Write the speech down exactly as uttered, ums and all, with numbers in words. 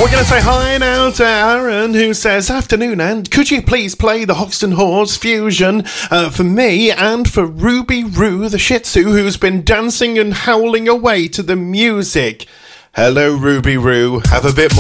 We're going to say hi now to Aaron, who says, afternoon, and could you please play the Hoxton Horse fusion uh, for me and for Ruby Roo, the Shih Tzu, who's been dancing and howling away to the music. Hello, Ruby Roo. Have a bit more.